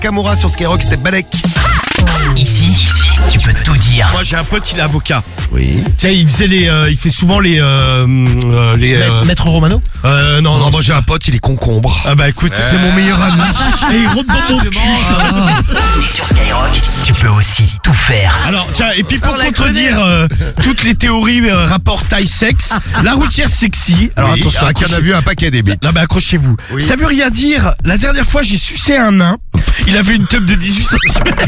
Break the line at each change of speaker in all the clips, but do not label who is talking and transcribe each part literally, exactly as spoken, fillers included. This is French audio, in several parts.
Nakamura sur Skyrock, c'était Balek.
Ici, ici, tu peux tout dire.
Moi j'ai un pote, il est avocat.
Oui.
Tiens, il faisait les, euh, il fait souvent les, euh, euh, les. euh,
Maître Romano.
euh, non,
Non,
non,
moi j'ai un pote, il est concombre.
Ah bah écoute, c'est mon meilleur ami. Et il rentre dans mon cul.
Et sur Skyrock, tu peux aussi tout faire.
Alors tiens, et puis pour contredire euh, toutes les théories euh, rapport taille-sexe, la routière sexy. Alors
Oui,
attention,
ah, qui en a
accrochez-
vu un paquet des bites.
Non mais accrochez-vous.
Oui.
Ça veut rien dire. La dernière fois j'ai sucé un nain. Il avait une teub de dix-huit centimètres.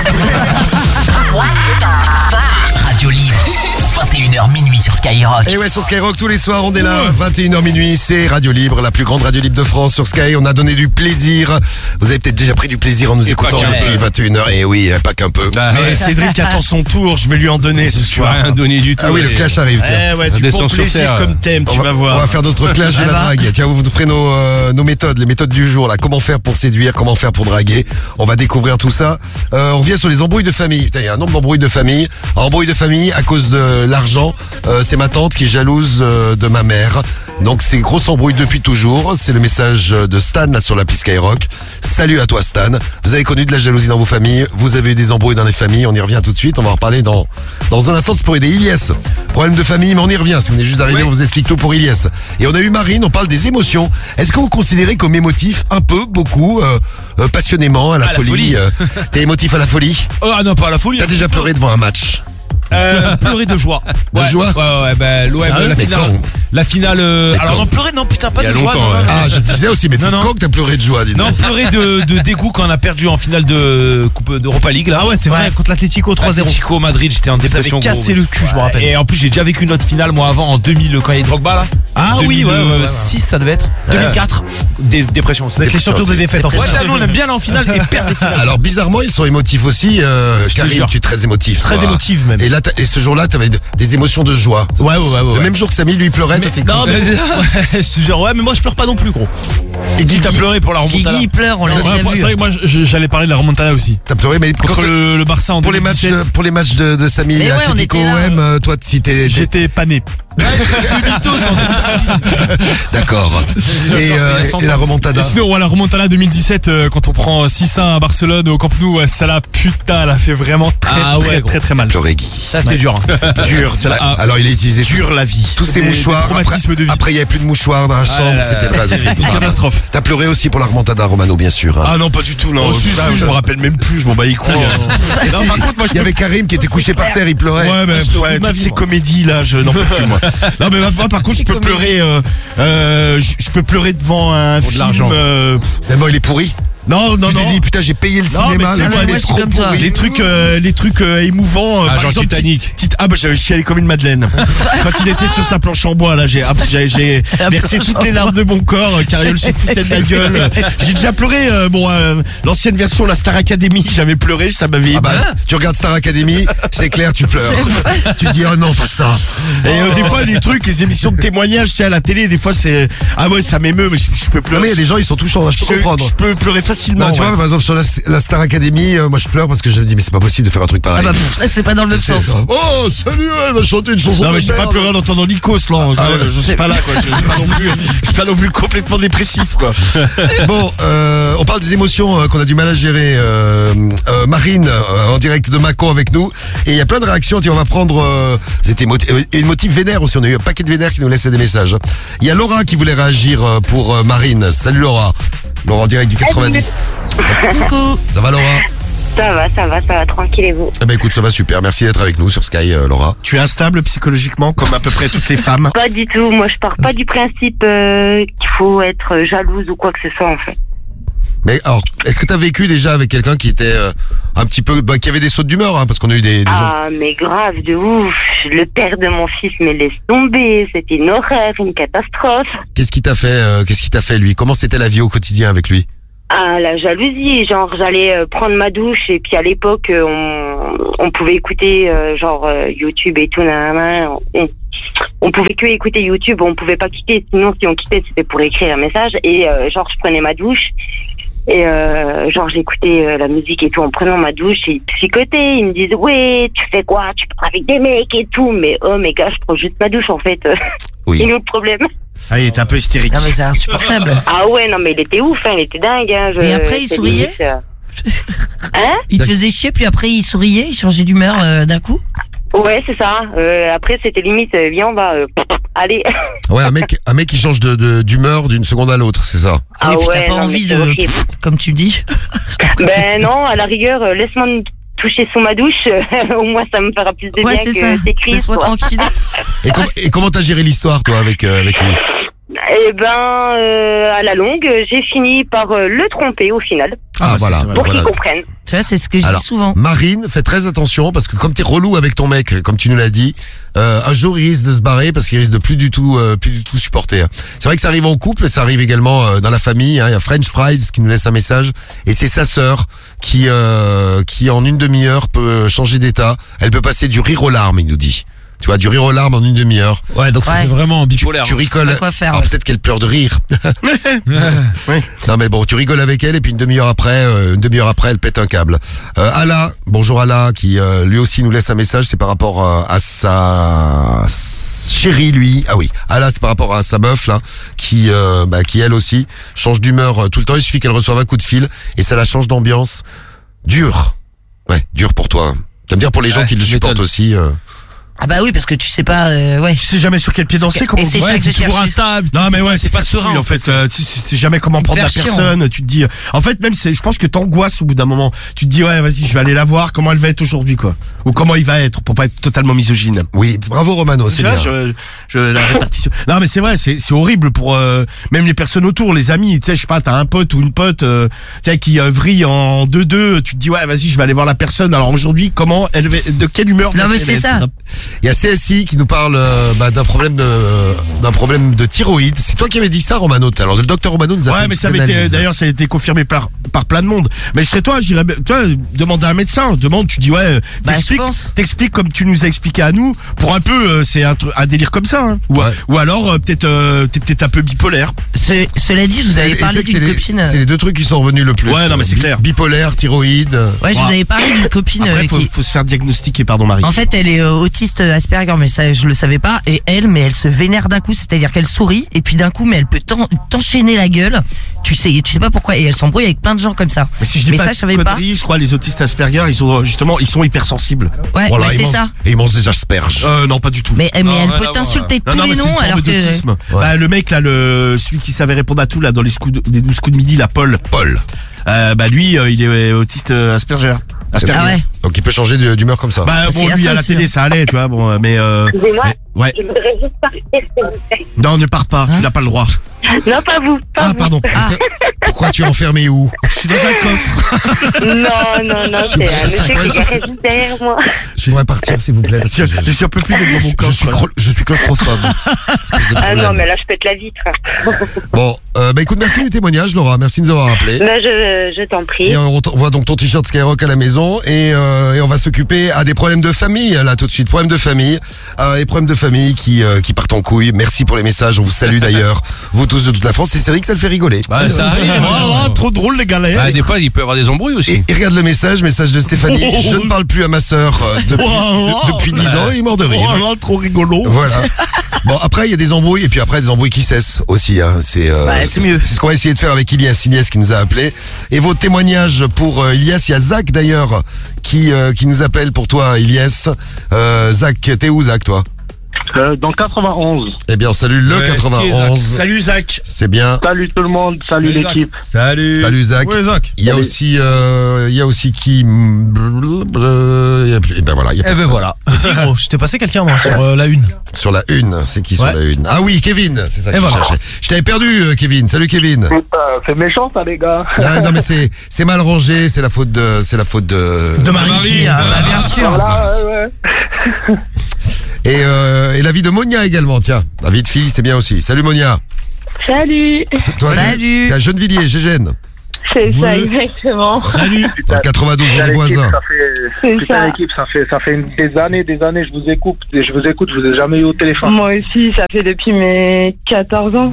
Radio Libre, vingt et une heures minuit sur Skyrock.
Et ouais, sur Skyrock, tous les soirs, on est là, vingt et une heures minuit, c'est Radio Libre, la plus grande radio libre de France sur Sky. On a donné du plaisir. Vous avez peut-être déjà pris du plaisir en nous écoutant
pas qu'un
depuis
peu.
vingt et une heures. Et oui, pas qu'un peu.
Mais Cédric attend son tour, je vais lui en donner ce
Tu vas
soir.
rien donner du tout.
Ah oui, le
et-
clash arrive, tiens.
Eh ouais, tu
Descends
prends
sur
plaisir
terre.
comme t'aimes, tu
On
vas
va,
voir.
on va faire d'autres clashs de la drague. Tiens, vous vous ferez nos, euh, nos méthodes, les méthodes du jour, là. Comment faire pour séduire, comment faire pour draguer. On va découvrir tout ça. Euh, on revient sur les embrouilles de famille. Putain, il y a un nombre d'embrouilles de famille. Embrouilles de famille à cause de l'argent. Euh, c'est ma tante qui est jalouse euh, de ma mère. Donc c'est grosse embrouille depuis toujours. C'est le message de Stan là sur l'appli Skyrock. Salut à toi Stan. Vous avez connu de la jalousie dans vos familles. Vous avez eu des embrouilles dans les familles. On y revient tout de suite. On va en reparler dans, dans un instant. C'est pour aider Ilyes. Problème de famille, mais on y revient. Si vous venez juste d'arriver, on vous explique tout pour Ilyes. Et on a eu Marine. On parle des émotions. Est-ce que vous considérez comme émotif un peu, beaucoup, euh, euh, passionnément, à la
À la
folie,
folie.
euh, T'es émotif à la folie?
Oh ah non, pas à la folie.
T'as déjà pleuré devant un match?
Euh, pleurer de joie.
De
Ouais,
joie
Ouais, ouais, bah, l'O M,
Sérieux
la
Mais
finale.
quand
La finale. euh,
Mais
alors,
quand
non, pleurer, non, putain, pas
Il y a
de joie.
longtemps,
non,
ouais.
non,
Ah, je te disais aussi, mais c'est
Non, non.
quand que t'as pleuré de joie, dis donc?
Non, pleurer de, de dégoût quand on a perdu en finale de Coupe d'Europa League, là.
Ah ouais, c'est vrai, contre l'Atlético trois zéro.
Atlético Madrid, j'étais en
Vous avez
dépression.
cassé
gros.
le cul, je me rappelle.
Et en plus, j'ai déjà vécu une autre finale, moi, avant, en deux mille, quand il y a Drogba, là.
Ah oui, ouais, ouais, ouais, ouais.
six, ça devait être. deux mille quatre. Dé- dépression aussi.
Vous êtes les champions de défaite en fait.
Ouais, ça, nous, on aime bien aller en finale et perdre des finales.
Alors bizarrement, ils sont émotifs aussi. Euh,
te
Karim,
jure.
tu es très émotif.
Très
toi.
émotive, même.
Et là, t'as- et ce jour-là, t'avais de- des émotions de joie.
Ouais, ouais, ouais, ouais.
Le même jour que Samy, lui, il pleurait. toi, t'es
Non,
cool.
mais ouais, je te jure, ouais, mais moi je pleure pas non plus, gros.
Et
Guigui,
Guigui,
t'as pleuré pour la remontada.
Guigui pleure, on l'a
Ouais,
déjà
Ouais,
vu.
c'est vrai que moi je- j'allais parler de la remontada aussi.
t'as pleuré, mais quand
Contre
t'es-
le, le Barça en
pour les matchs, de,
deux mille dix-sept,
pour les matchs de, de Samy,
Mais ouais, on
Atlético
était là,
O M, euh, toi, si t'es,
j'étais pané.
d'accord. Et, euh, et la remontada.
Et sinon, ouais, la remontada deux mille dix-sept, euh, quand on prend six un à Barcelone au Camp Nou, ouais, ça là, putain, elle a fait vraiment très,
Ah ouais,
très,
gros.
très, très mal.
Pleurer, Guy.
Ça, c'était dur. hein.
Dur.
C'est la-
Ah, Alors, il a utilisé
Dur la vie.
tous ces
Des-
mouchoirs.
des traumatismes
après,
de vie.
après, il n'y avait plus de mouchoirs dans la chambre.
là là
C'était
là,
très
Une catastrophe.
T'as pleuré aussi pour la remontada, Romano, bien sûr. hein.
Ah non, pas du tout, non.
Oh, si,
Putain,
si,
je
je-
me rappelle même plus, je m'en bats les couilles.
Et
Non,
si,
par contre, moi, je
il y avait Karim qui était couché par terre, il pleurait.
Ouais, mais ouais, toutes ces comédies là, je n'en peux plus moi. Non, mais moi, par contre, je peux pleurer. Euh, euh, je je peux pleurer devant un
Pour de
film.
l'argent.
euh, pff,
D'abord, il est pourri.
non, non,
Tu
non.
t'es dit, putain, j'ai payé le
Non,
cinéma,
mais
le
c'est
film
vrai,
est
moi, je suis
trop
comme toi.
pourri.
Les trucs, euh, les trucs euh, émouvants. euh,
Ah,
par
genre
exemple,
Titanic.
Tit- Tit- ah bah je, je suis allé comme une madeleine. Quand il était sur sa planche en bois là, j'ai ah, j'ai j'ai versé toutes les larmes de mon corps. euh, Cariole se foutait de la gueule. J'ai déjà pleuré. euh, bon, euh, l'ancienne version, la Star Academy, j'avais pleuré, ça m'avait.
Ah bah, tu regardes Star Academy, c'est clair, tu pleures. Tu te dis, oh non, pas ça.
Et euh, des fois, les trucs, les émissions de témoignages, tu sais, à la télé, des fois, c'est ah ouais, ça m'émeut, mais je, je peux
Non,
pleurer.
mais il y a des gens, ils sont touchants, hein, je peux
je,
comprendre.
je peux pleurer facilement.
Non, tu
ouais.
vois, par exemple, sur la, la Star Academy, euh, moi je pleure parce que je me dis, mais c'est pas possible de faire un truc
Ah
pareil.
bah, pff, c'est pas dans le même
C'est
sens.
ça. Oh, salut, elle va chanter une chanson
Non
de
mais j'ai pas
merde.
pleuré en entendant Nikos là,
Ah
je,
ouais.
je suis pas là quoi, je, je suis pas non plus, je suis pas non plus complètement dépressif quoi.
Bon, euh, on parle des émotions euh, qu'on a du mal à gérer. Euh, euh, Marine, euh, en direct de Mâcon avec nous. Et il y a plein de réactions. Tiens, on va prendre... Euh, c'était émo- euh, et une motif vénère aussi. On a eu un paquet de vénères qui nous laissaient des messages. Il y a Laura qui voulait réagir euh, pour euh, Marine. Salut Laura. Laura en direct du quatre-vingt-dix.
Coucou.
Ça va Laura?
Ça va, ça va, ça va, tranquille et vous?
Eh ben écoute, ça va super. Merci d'être avec nous sur Sky, euh, Laura.
Tu es instable psychologiquement comme à peu près toutes les femmes.
Pas du tout, moi je pars pas du principe euh, qu'il faut être jalouse ou quoi que ce soit en fait.
Mais alors, est-ce que tu as vécu déjà avec quelqu'un qui était euh, un petit peu... Bah, qui avait des sautes d'humeur, hein, parce qu'on a eu des, des gens...
Ah mais grave, de ouf, le père de mon fils me laisse tomber, c'était une horreur, une catastrophe.
Qu'est-ce qui t'a fait, euh, qu'est-ce qui t'a fait lui? Comment c'était la vie au quotidien avec lui?
Ah la jalousie, genre j'allais euh, prendre ma douche et puis à l'époque euh, on, on pouvait écouter euh, genre euh, YouTube et tout, nanana, on, on pouvait que écouter YouTube, on pouvait pas quitter, sinon si on quittait c'était pour écrire un message et euh, genre je prenais ma douche. Et euh, genre j'écoutais euh, la musique et tout en prenant ma douche et ils psychotaient, ils me disent ouais tu fais quoi, tu pars avec des mecs et tout, mais oh mes gars je prends juste ma douche en fait.
Oui.
C'est notre problème.
Ah, il était un peu hystérique.
Ah mais c'est insupportable.
Ah ouais non mais il était ouf, hein, il était dingue. Hein, je-
Et après, il
c'est
souriait
limite, euh, Hein?
Il te faisait chier, puis après il souriait, il changeait d'humeur euh, d'un coup.
Ouais, c'est ça. Euh, après, c'était limite, euh, viens, on va. Euh, allez.
Ouais, un mec, un mec qui change de, de- d'humeur d'une seconde à l'autre, c'est ça.
Ah oui, puis t'as
ouais,
pas
non,
envie
mais
de,
c'est horrible.
pff, comme tu dis.
Ben non, à la rigueur, euh, laisse-moi me toucher sous ma douche. euh, Au moins, ça me fera plus de
Ouais,
bien
c'est
que
ça.
tes cris.
Laisse-moi
quoi.
tranquille.
Et, com- et comment t'as géré l'histoire, toi, avec, euh, avec lui?
Eh ben, euh, à la longue, j'ai fini par euh, le tromper au final,
Ah,
bah,
voilà.
c'est vrai.
pour qu'il
voilà.
comprenne.
Tu vois, c'est ce que je
Alors,
dis souvent.
Marine, fais très attention parce que comme t'es relou avec ton mec, comme tu nous l'as dit, euh, un jour il risque de se barrer parce qu'il risque de plus du tout, euh, plus du tout supporter. hein. C'est vrai que ça arrive en couple, ça arrive également euh, dans la famille. hein. Il y a French Fries qui nous laisse un message et c'est sa sœur qui, euh, qui en une demi-heure peut changer d'état. Elle peut passer du rire aux larmes, il nous dit. Tu vois, du rire aux larmes en une demi-heure.
Ouais, donc ça
Ouais.
c'est vraiment bipolaire.
Tu rigoles.
pas quoi faire,
Alors
ouais.
peut-être qu'elle pleure de rire. Non mais bon, tu rigoles avec elle et puis une demi-heure après, euh, une demi-heure après, elle pète un câble. Euh, Ala, bonjour Ala, qui euh, lui aussi nous laisse un message. C'est par rapport euh, à sa chérie, lui. Ah oui, Ala, c'est par rapport à sa meuf là, qui, euh, bah, qui elle aussi change d'humeur euh, tout le temps. Il suffit qu'elle reçoive un coup de fil et ça la change d'ambiance. Dur, ouais, dur pour toi. Tu vas me dire pour les gens
Ouais,
qui le
je
supportent
m'étonne.
aussi. euh,
Ah bah oui, parce que tu sais pas, euh, ouais.
Tu sais jamais sur quel pied danser, comment
Et c'est
ouais,
ça que
c'est
je
toujours
cherchais.
instable.
Non mais ouais, c'est
pas
pas
serein,
serein en
en
fait. Euh, tu tu sais jamais comment prendre la
Hyper chiant.
personne. Tu te dis, en fait même c'est, je pense que t'angoisses au bout d'un moment. Tu te dis ouais vas-y je vais aller la voir. Comment elle va être aujourd'hui quoi, ou comment il va être pour pas être totalement misogyne.
Oui, bravo Romano, c'est
Tu vois,
bien.
je, je, la répartition. Non mais c'est vrai, c'est c'est horrible pour euh, même les personnes autour, les amis. Tu sais, je sais pas, t'as un pote ou une pote, euh, tu sais, qui euh, vrille en deux deux. Tu te dis ouais vas-y je vais aller voir la personne. Alors aujourd'hui comment elle va, de quelle humeur
Non, mais
va-t-elle
c'est
être
ça.
Il y a C S I qui nous parle euh, bah, d'un problème de d'un problème de thyroïde. C'est toi qui avais dit ça, Romano. Alors le docteur Romano nous a fait
Ouais,
une
mais ça
petite
avait été,
analyse.
d'ailleurs, ça a été confirmé par, par plein de monde. Mais je serais toi, j'irais, tu vois, demande à un médecin, demande, tu dis, ouais,
Bah,
t'expliques,
je pense.
t'expliques comme tu nous as expliqué à nous, pour un peu, euh, c'est un, tru- un délire comme ça, hein. Ou,
Ouais.
ou alors, euh, peut-être, euh, t'es peut-être un peu bipolaire.
Ce- cela dit, je vous
Et-
avais
et
parlé
tu sais que
d'une
c'est les-
copine.
C'est les deux trucs qui sont revenus le plus.
Ouais, non, mais c'est
Bi-
clair.
Bipolaire, thyroïde.
Ouais, je vous
Ouais.
avais parlé d'une copine
Après,
euh,
faut,
qui.
faut se faire diagnostiquer, pardon, Marie.
En fait, elle est euh, autiste Asperger, mais ça, je le savais pas. Et elle, mais elle se vénère d'un coup, c'est-à-dire qu'elle sourit, et puis d'un coup, mais elle peut t'en- t'enchaîner la gueule. Tu sais, tu sais pas pourquoi. Et elle s'embrouille avec plein de gens comme ça.
mais si je dis
mais
pas
ça,
de
je savais pas.
conneries, je crois, les autistes Asperger, ils sont, euh, justement, ils sont hypersensibles.
Ouais,
Voilà,
bah,
ils
c'est
mangent-
ça.
Et ils mangent des asperges.
Euh, non, pas du tout.
Mais, mais
Non,
elle
rien
peut
à
t'insulter de
Non,
tous
non, mais
les
c'est une
noms,
forme
alors que.
d'autisme. Bah, le mec, là, le, celui qui savait répondre à tout, là, dans les scouts, des douze coups de midi, là, Paul.
Paul.
Euh, bah, lui, euh, il est euh, autiste euh, Asperger. Asperger.
Ah ouais.
Donc il peut changer de- d'humeur comme ça.
Bah,
C'est
bon,
à
lui,
ça
à la
aussi,
télé,
hein.
ça allait, tu vois, bon, euh, mais, euh,
Excusez-moi,
mais- ouais.
je voudrais juste partir, s'il vous plaît.
Non, ne pars pas, tu n'as pas le droit.
Non, pas vous. Pas
Ah,
vous.
pardon.
Ah,
Pourquoi tu es enfermé où?
Je suis dans un coffre.
Non, non, non, c'est un monsieur qui est juste derrière moi.
Je voudrais partir s'il vous plaît. parce
Je,
que je-
je suis un peu plus d'être dans mon
je
coffre.
suis, cro- je suis claustrophobe. C'est ce
Ah
problème.
non, mais là, je pète la vitre.
Bon, euh, bah écoute, merci du témoignage, Laura. Merci de nous avoir appelés.
Là, je, je t'en prie.
Et on t- on voit donc ton t-shirt Skyrock à la maison et, euh, et on va s'occuper à des problèmes de famille là tout de suite. Problèmes de famille euh, et problèmes de famille qui euh, qui partent en couille. Merci pour les messages. On vous salue d'ailleurs, vous tous de toute la France. C'est Cédric, ça le fait rigoler.
Bah, ça arrive.
Oh, oh, trop drôle, les galères.
Bah, des fois, il peut y avoir des embrouilles aussi.
Et, et regarde le message, message de Stéphanie.
Oh.
Je ne parle plus à ma sœur euh, depuis,
Oh,
de- depuis dix ans. Et il est mort de rire.
Oh là, trop rigolo.
Voilà. Bon, après, il y a des embrouilles, et puis après, des embrouilles qui cessent aussi. Hein. C'est euh,
Ouais, c'est mieux.
C'est ce qu'on va essayer de faire avec Ilias. Ilias qui nous a appelé. Et vos témoignages pour euh, Ilias. Il y a Zach, d'ailleurs, qui, euh, qui nous appelle pour toi, Ilias. Euh, Zach, t'es où, Zach, toi?
Euh, dans quatre-vingt-onze.
Eh bien, on salue le
Ouais,
quatre-vingt-onze.
Salut, Zach.
C'est bien.
Salut tout le monde, salut l'équipe.
Salut.
Salut, Zach.
Ouais, Zach.
Il y a
Salut.
aussi, euh, il y a aussi qui. Et ben voilà. Il y a
Eh ben
personne.
voilà. Mais si gros, je t'ai passé quelqu'un moi sur euh, la une.
Sur la une, c'est qui sur
Ouais.
la une? Ah oui, Kevin, c'est ça que
Et
je
voilà.
cherchais. Je t'avais perdu, euh, Kevin. Salut, Kevin.
Putain, c'est méchant ça les gars.
Ah, non mais c'est c'est mal rangé, c'est la faute de c'est la faute de
De Marie.
ah, bah, bien sûr.
Voilà, ouais, ouais.
et euh, et la vie de Monia également, tiens. La vie de fille, c'est bien aussi. Salut Monia.
Salut.
T- Toi,
Salut.
T'es à Gennevilliers, Gégène.
C'est ça,
Ouais.
exactement.
Salut.
Dans le quatre-vingt-douze, on
Putain,
est
l'équipe,
voisins.
ça fait,
C'est
putain,
ça.
l'équipe, ça fait, ça fait une- des années, des années, je vous écoute, je vous écoute, je vous ai jamais eu au téléphone.
Moi aussi, ça fait depuis mes quatorze ans.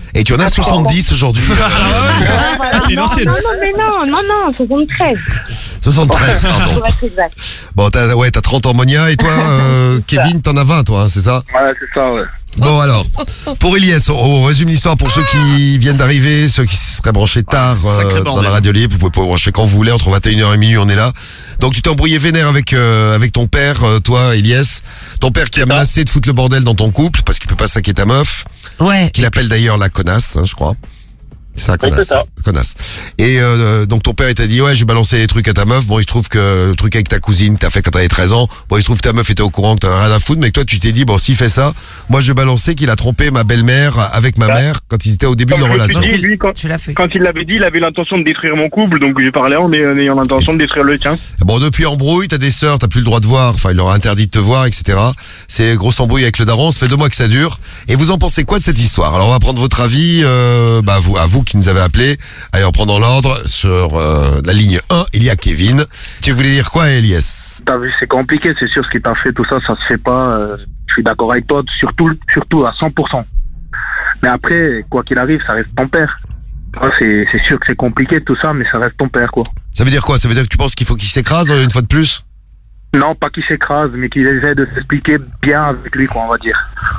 Et tu en as soixante-dix aujourd'hui.
Ah, voilà.
t'es une
non,
ancienne.
non, non, mais non, non, non, soixante-treize.
soixante-treize, pardon.
Pour être exact.
Bon, t'as, ouais, t'as trente ans, Monia. Et toi, euh, Kevin, t'en as vingt, toi, hein, c'est ça?
Ouais, c'est ça, ouais.
Bon, alors, pour Elias, on, on résume l'histoire pour ceux qui viennent d'arriver, ceux qui se seraient branchés tard
Ah, sacré
euh, dans
bordel.
la radio libre. Vous pouvez pas vous brancher quand vous voulez, entre vingt et une heures et minuit, on est là. Donc, tu t'es embrouillé vénère avec, euh, avec ton père, euh, toi, Elias. Ton père qui a menacé de foutre le bordel dans ton couple parce qu'il peut pas saquer ta meuf.
Ouais.
Qu'il appelle d'ailleurs la connasse, hein, je crois. C'est ça,
Oui,
connasse.
c'est ça.
Connasse. Et euh, donc ton père il t'a dit ouais j'ai balancé les trucs à ta meuf. Bon il se trouve que le truc avec ta cousine que t'as fait quand t'avais treize ans. Bon il se trouve que ta meuf était au courant que t'en as rien à foutre, mais que toi tu t'es dit bon s'il fait ça, moi je vais balancer qu'il a trompé ma belle-mère avec ma
Ouais.
mère quand ils étaient au début de
Comme
leur
je me suis
relation.
dit, lui, quand,
Tu l'as fait.
quand il l'avait dit, il avait l'intention de détruire mon couple, donc j'ai parlé en ayant en ayant l'intention de détruire le tien.
Bon depuis embrouille, t'as des sœurs, t'as plus le droit de voir, enfin il leur a interdit de te voir, et cetera. C'est grosse embrouille avec le daron, ça fait deux mois que ça dure. Et vous en pensez quoi de cette histoire? Alors on va prendre votre avis, euh, bah vous, à vous qui nous avez appelé. Allez on prend dans l'ordre sur euh, la ligne un, il y a Kevin. Tu voulais dire quoi Elias?
T'as vu, c'est compliqué, c'est sûr, ce qu'il t'a fait, tout ça, ça se fait pas. euh, je suis d'accord avec toi, surtout, surtout à cent pour cent. Mais après, quoi qu'il arrive, ça reste ton père. Toi, C'est c'est sûr que c'est compliqué tout ça, mais ça reste ton père, quoi.
Ça veut dire quoi? Ça veut dire que tu penses qu'il faut qu'il s'écrase euh, une fois de plus?
Non, pas qu'il s'écrase, mais qu'il essaie de s'expliquer bien avec lui, quoi, on va dire.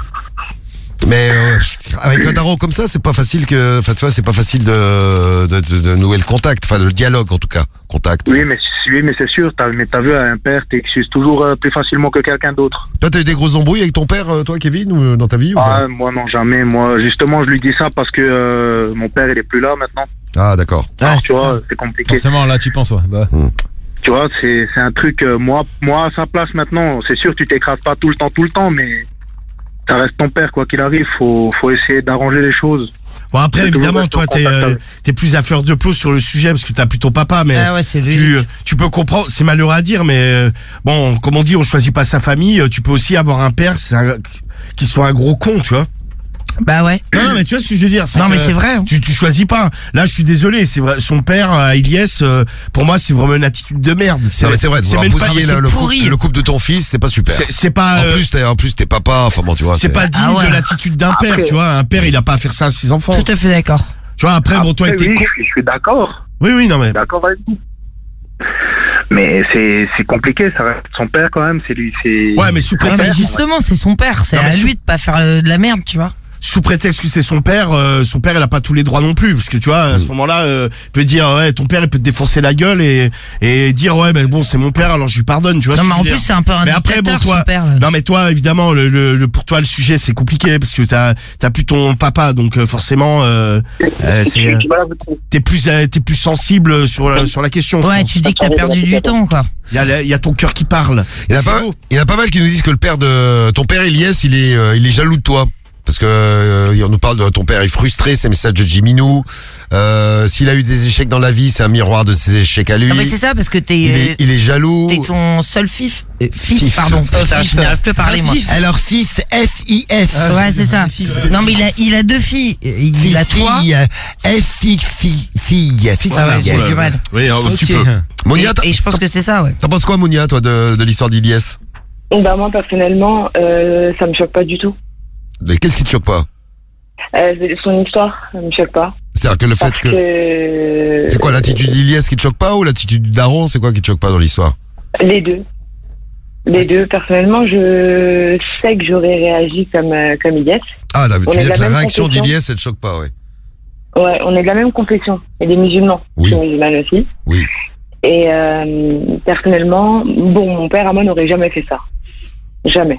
Mais euh, avec un daron comme ça, c'est pas facile que, enfin tu vois, c'est pas facile de, de, de, de nouer le contact, enfin le dialogue en tout cas, contact.
Oui, mais, oui, mais c'est sûr, t'as, mais t'as vu, un père t'excuses toujours euh, plus facilement que quelqu'un d'autre.
Toi, t'as eu des grosses embrouilles avec ton père, euh, toi, Kevin, ou euh, dans ta vie ou
Ah,
pas?
moi non, jamais. Moi, justement, je lui dis ça parce que euh, mon père, il est plus là maintenant.
Ah, d'accord.
Alors,
Ouais,
tu
c'est
vois,
ça.
c'est compliqué.
Forcément, là, tu penses, ouais. Bah.
Tu vois, c'est, c'est un truc, euh, moi, moi, à sa place maintenant, c'est sûr, tu t'écrases pas tout le temps, tout le temps, mais ça reste ton père, quoi qu'il arrive, faut, faut essayer d'arranger les choses.
Bon après
C'est
évidemment
toujours
toi t'es
contact
euh,
avec.
t'es plus à fleur de peau sur le sujet parce que t'as plus ton papa mais
Ah ouais, c'est lui.
tu tu peux comprendre, c'est malheureux à dire mais euh, bon comme on dit on choisit pas sa famille, euh, tu peux aussi avoir un père c'est un- qui soit un gros con tu vois.
Bah ouais.
Non non mais tu vois ce que je veux dire.
Non,
que
mais c'est vrai, hein.
Tu tu choisis pas. Là je suis désolé c'est vrai son père euh, Elias euh, pour moi c'est vraiment une attitude de merde.
Non, mais c'est vrai, de vouloir
même pas-
bousiller
c'est
le, le,
pourri.
couple, le couple de ton fils, c'est pas super.
C'est c'est pas
En
euh,
plus, t'es, en plus, t'es papa, enfin bon, tu vois.
c'est pas digne
Ah ouais.
de l'attitude d'un père
Après-
tu vois un père il a pas à faire ça à ses enfants.
Tout à fait d'accord.
Tu vois après, bon toi
Après,
t'es
oui,
con.
je suis, je suis d'accord,
Oui oui non mais
d'accord avec vous. Mais c'est, c'est compliqué, ça reste son père quand même, c'est lui, c'est...
ouais mais sous
Ouais, mais
prétexte
justement, c'est son père. C'est
Non, mais
à
sous-
lui de pas faire euh, de la merde, tu vois.
sous prétexte que c'est son père, euh, son père il a pas tous les droits non plus parce que tu vois à ce moment-là euh, il peut dire ouais ton père il peut te défoncer la gueule et et dire ouais mais bon c'est mon père alors je lui pardonne tu vois.
Non,
ce
mais
que
en
je veux
plus,
dire.
c'est un peu un
Mais après,
dictateur,
bon, toi-
son père. là.
Non mais toi évidemment le, le, le- pour toi le sujet c'est compliqué parce que t'as t'as plus ton papa donc euh, forcément euh, euh, c'est euh, t'es plus euh, t'es plus sensible sur la, sur la question. je
Ouais,
pense.
tu dis que t'as perdu du temps, quoi.
Il y a la- il y a ton cœur qui parle.
Il y en a
C'est
pas,
beau.
il y en a pas mal qui nous disent que le père de ton père Elias, il est, euh, il est jaloux de toi. Parce que euh, on nous parle de ton père est frustré, c'est message de Jiminou. Euh, s'il a eu des échecs dans la vie, c'est un miroir de ses échecs à lui.
Non, mais c'est ça, parce que t'es.
il, est, il est jaloux.
T'es son seul fif. Euh, fils,
Fif.
pardon. Putain, je n'arrive plus à parler, moi.
Alors fils, F I S.
Ouais, c'est ça. Non, mais il a, il a deux filles. Il, il a toi.
F I fille, fille, fille.
Ah ouais, j'ai
Voilà.
du mal.
Oui un petit peu.
Monia, t'as-
Et, et je pense que c'est ça, ouais.
t'en penses quoi, Monia, toi, de, de l'histoire d'Iliès?
Bah, moi, personnellement, euh, ça me choque pas du tout.
Mais qu'est-ce qui te choque pas?
Euh, son histoire, ça me choque pas.
C'est-à-dire que le fait
Parce
que.
que...
C'est quoi, l'attitude d'Iliès qui te choque pas ou l'attitude du daron? C'est quoi qui te choque pas dans l'histoire?
Les deux. Les deux. Personnellement, je sais que j'aurais réagi comme, euh, comme Iliès.
Ah, là, tu
On
veux
est de
dire
la
que la
même
réaction
confession.
d'Iliès, elle te choque pas, ouais.
Ouais, on est de la même confession. Et des musulmans.
Oui.
Je suis musulmane aussi.
Oui.
Et euh, personnellement, bon, mon père à moi n'aurait jamais fait ça. Jamais.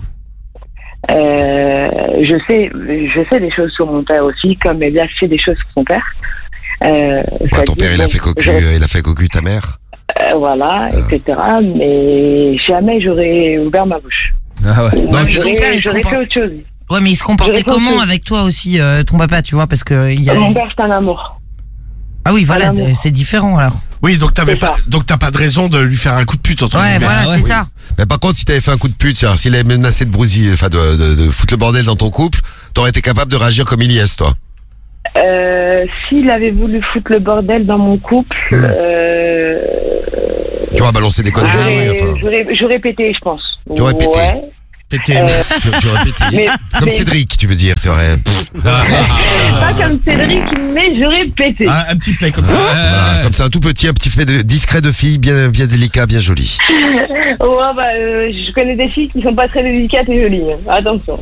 Euh, je sais, je sais des choses sur mon père aussi, comme Elias sait des choses sur son père. Euh,
Ouais, ton
c'est-à-dire,
père, il a
bon,
fait cocu,
j'aurais-
il a fait cocu ta mère.
euh, voilà, et cetera. Mais jamais j'aurais ouvert ma bouche.
Ah ouais.
Moi,
c'est ton
j'aurais-
père, il se
j'aurais
comporte-
fait autre chose.
Ouais, mais il se comportait
J'aurais pas
comment
autre chose.
avec toi aussi, euh, ton papa, tu vois, parce que il y a.
Mon père, c'est un amour.
Ah oui, voilà,
un amour.
c'est- c'est différent alors.
Oui donc t'avais
C'est
pas
ça.
donc t'as pas de raison de lui faire un coup de pute entre
Ouais,
guillemets.
voilà,
ouais,
c'est
oui.
ça.
Mais par contre, si t'avais fait un coup de pute, c'est-à-dire s'il avait menacé de brousiller, enfin de, de, de foutre le bordel dans ton couple, t'aurais été capable de réagir comme Iliès, toi.
Euh, S'il avait voulu foutre le bordel dans mon couple,
Hmm.
euh,
Tu vas balancer des conneries,
j'aurais-
enfin.
j'aurais j'aurais pété, je pense.
Tu aurais pété.
Ouais.
Pété.
Euh,
Tu, tu aurais pété.
mais
comme
Mais-
Cédric, tu veux dire, c'est vrai.
Pas comme Cédric, mais j'aurais pété.
Ah, un petit play comme ça.
Voilà, comme ça, un tout petit, un petit fait de, discret de fille, bien, bien délicat, bien joli.
Ouais, bah, euh, je connais des filles qui sont pas très délicates et jolies. hein. Attention.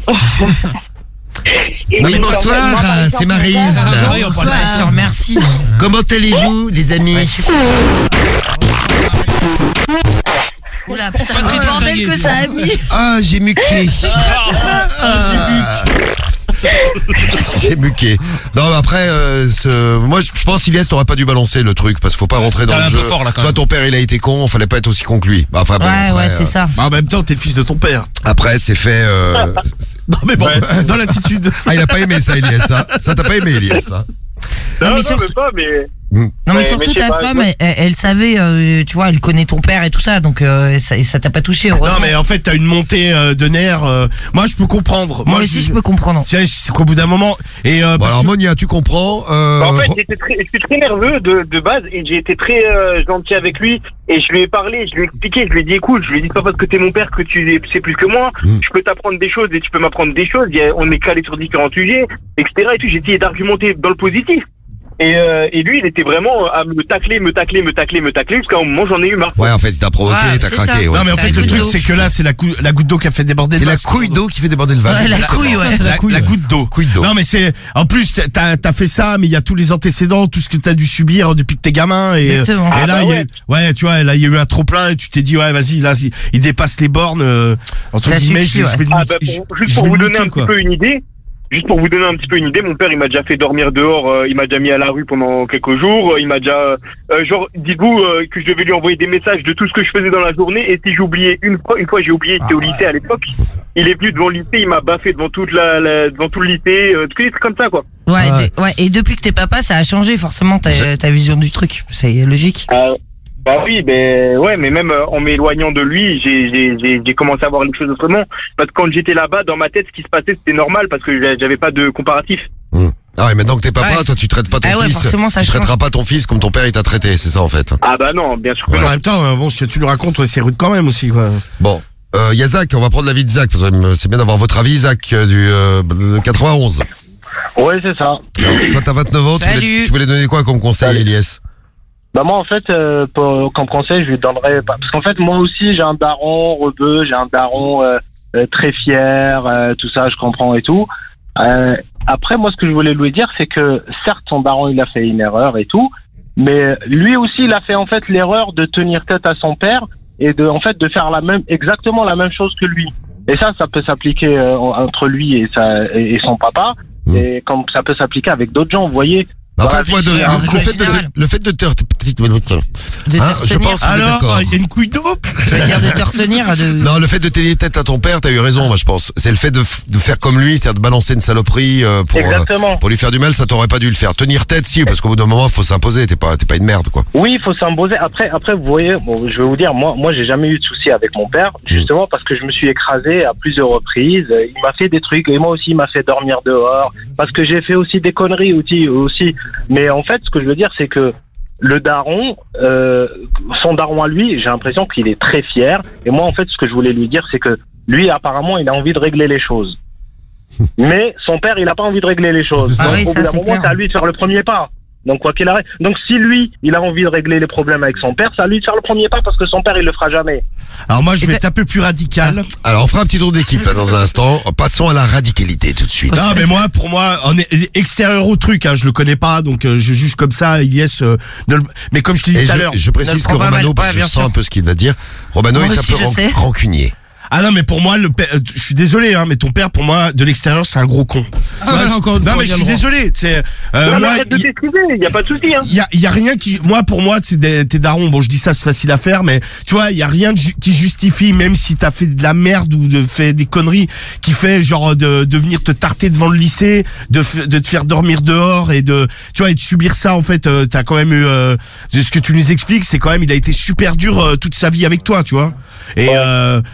Et
Non, mais
puis, en fait,
bonsoir,
moi, par exemple,
c'est
mon
Maryse.
père,
Ah, oui, on parle
Ouais, je te remercie.
Comment allez-vous, les amis?
Oula, putain, le bordel que ça a mis.
Ah, j'ai muqué. Ah, j'ai muqué. Non, mais après, euh, ce... moi, je pense qu'Iliès t'aurais pas dû balancer le truc parce qu'il faut pas rentrer dans
T'es
le
un
jeu.
peu fort, là, quand
Toi,
même.
ton père, il a été con, fallait pas être aussi con que lui. Bah, enfin, bon,
Ouais,
après,
ouais, c'est
euh,
ça.
Bah, en même temps, t'es le fils de ton père.
Après, c'est fait. Euh... c'est-
Non, mais bon, dans l'attitude.
Ah, il a pas aimé ça, Elias. Ça, ça t'as pas aimé, Elias. Ça.
Non,
Non,
mais
non,
surtout-
mais pas, mais.
Non, mais
Ouais,
surtout
mais je sais
ta
pas,
femme,
moi-
elle, elle- elle savait, euh, tu vois, elle connaît ton père et tout ça, donc euh, ça, et ça t'a pas touché, heureusement.
Non, mais en fait, t'as une montée euh, de nerfs. euh, moi, je peux comprendre.
Moi aussi, je peux comprendre.
Tu sais, c'est qu'au bout d'un moment. Et euh,
Bon,
parce
alors,
que-
Monia, tu comprends. Euh...
Bah, en fait, j'étais très, je suis très nerveux de, de base et j'ai été très euh, gentil avec lui et je lui ai parlé, je lui ai expliqué, je lui ai dit écoute, je lui ai dit pas parce que t'es mon père que tu sais plus que moi,
Mm.
je peux t'apprendre des choses et tu peux m'apprendre des choses, il y a- on est calé sur différents sujets, et cetera. Et tout, j'ai essayé d'argumenter dans le positif. Et, euh, et lui, il était vraiment à me tacler, me tacler, me tacler, me tacler, jusqu'à un moment j'en ai eu marre.
Ouais, en fait, il t'a provoqué,
Ouais,
t'as
c'est
craqué.
ça.
Ouais.
Non, mais en
C'est
fait,
la
le
goutte
truc,
d'eau.
c'est que là, c'est la, cou- la goutte d'eau qui a fait déborder le
C'est la
vase.
couille d'eau qui fait déborder le vase.
Ouais, la couille, ouais.
La, la goutte d'eau.
Couille d'eau.
Non, mais c'est. En plus, t'as t'as fait ça, mais il y a tous les antécédents, tout ce que t'as dû subir depuis que t'es gamin. Et,
Exactement.
et
Ah
là,
bah
il y a,
ouais.
ouais, tu vois, là, il y a eu un trop plein et tu t'es dit, ouais, vas-y, là, il, il dépasse les bornes. Euh, entre
Ça
guillemets,
suffit,
je, je vais le
Ah,
niquer-
bah,
je-
pour- juste
je
pour
vais
vous
le
donner
niquer,
un
quoi.
petit peu une idée, juste pour vous donner un petit peu une idée, mon père il m'a déjà fait dormir dehors, euh, il m'a déjà mis à la rue pendant quelques jours, euh, il m'a déjà, euh, genre, dites-vous euh, que je devais lui envoyer des messages de tout ce que je faisais dans la journée, et si j'oubliais une fois, une fois j'ai oublié, j'étais au lycée à l'époque, il est venu devant le lycée, il m'a baffé devant toute la, la- devant tout le lycée, euh, tous les trucs comme ça quoi.
Ouais,
Ouais.
de- ouais, et depuis que t'es papa, ça a changé forcément ta,
Je-
ta vision du truc. C'est logique.
Euh, bah oui, ben ouais, mais même euh, en m'éloignant de lui, j'ai j'ai j'ai j'ai commencé à voir les choses autrement. Parce que quand j'étais là-bas, dans ma tête, ce qui se passait, c'était normal parce que j'a- j'avais pas de comparatif.
Ah ouais, maintenant que t'es papa,
Ouais.
toi, tu traites pas ton
Ah ouais,
fils.
forcément, ça
tu
change.
traiteras pas ton fils comme ton père il t'a traité, c'est ça en fait.
Ah bah non, bien sûr que
Mais
non.
en même temps, euh, bon, ce que tu lui racontes, ouais, c'est rude quand même aussi, quoi.
Bon, il y a Zach, on va prendre l'avis de Zach, parce que euh, c'est bien d'avoir votre avis, Zach, euh, du euh, de quatre-vingt-onze.
Ouais, c'est ça.
Toi, t'as vingt-neuf ans, tu voulais,
Salut.
tu voulais donner quoi comme conseil,
Salut.
Elias?
Bah moi en fait, euh, pour, comme conseil, je lui donnerais pas. Parce qu'en fait, moi aussi, j'ai un daron rebeu, j'ai un daron euh, euh, très fier, euh, tout ça, je comprends et tout. Euh, après, moi, ce que je voulais lui dire, c'est que certes, son daron, il a fait une erreur et tout, mais lui aussi, il a fait en fait l'erreur de tenir tête à son père et de, en fait, de faire la même, exactement la même chose que lui. Et ça, ça peut s'appliquer euh, entre lui et, sa, et, et son papa,
Mmh.
et comme ça peut s'appliquer avec d'autres gens, vous voyez.
En
Voilà,
fait, moi, de,
c'est un
le,
truc
fait de te,
général.
le fait de te,
De te
Hein, je
retenir.
pense- On est
Alors,
d'accord.
il y a une couille d'eau.
Tu veux dire de te retenir de...
non, le fait de tenir tête à ton père, t'as eu raison, moi, je pense. C'est le fait de, f- de faire comme lui, c'est-à-dire de balancer une saloperie euh, pour, euh,
Exactement.
pour lui faire du mal, ça t'aurait pas dû le faire. Tenir tête, si, parce qu'au bout d'un moment, faut s'imposer, t'es pas, t'es pas une merde, quoi.
Oui, il faut s'imposer. Après, après, vous voyez, bon, je vais vous dire, moi, moi, j'ai jamais eu de soucis avec mon père, justement parce que je me suis écrasé à plusieurs reprises. Il m'a fait des trucs et moi aussi, il m'a fait dormir dehors parce que j'ai fait aussi des conneries aussi, aussi. Mais en fait, ce que je veux dire, c'est que le daron, euh, son daron à lui, j'ai l'impression qu'il est très fier. Et moi, en fait, ce que je voulais lui dire, c'est que lui, apparemment, il a envie de régler les choses. Mais son père, il n'a pas envie de régler les choses.
Ah
Donc,
oui,
au
ça,
bout d'un
c'est
moment,
clair.
c'est à lui de faire le premier pas. Donc quoi qu'il arrive. Donc si lui, il a envie de régler les problèmes avec son père, c'est à lui de faire le premier pas parce que son père, il le fera jamais.
Alors moi, je
Et
vais
t'as-
être un peu plus radical.
Alors, on fera un petit tour d'équipe, là, dans un instant. Passons à la radicalité, tout de suite.
Non, mais moi, pour moi, on est extérieur au truc, hein, je le connais pas, donc euh, je juge comme ça, Ilyes. Euh, ne le- mais comme je t'ai dit
Et
tout à
je,
l'heure.
je précise
Ne
que
le prends pas
Romano,
mal,
parce
ouais,
que je
bien
sens
sûr.
un peu ce qu'il va dire. Romano
Moi
est un
aussi,
peu
je
ran-
sais.
rancunier.
Ah non, mais pour moi, le père, euh, je suis désolé, hein, mais ton père, pour moi, de l'extérieur, c'est un gros con. Tu vois,
ouais,
je-
encore une
non,
fois,
mais
il y
je
a
suis
le droit.
désolé. C'est euh,
Non, mais
moi,
arrête de
il-
t'excuser, il y a pas de souci. Hein.
Il y a, il y a rien qui, moi pour moi c'est des, tes darons. Bon, je dis ça, c'est facile à faire, mais tu vois, il y a rien de ju- qui justifie, même si t'as fait de la merde ou de fait des conneries, qui fait genre de, de venir te tarter devant le lycée, de, f- de te faire dormir dehors et de, tu vois, et de subir ça en fait. Euh, t'as quand même eu, euh, ce que tu nous expliques, c'est quand même, il a été super dur euh, toute sa vie avec toi, tu vois. Et euh, mais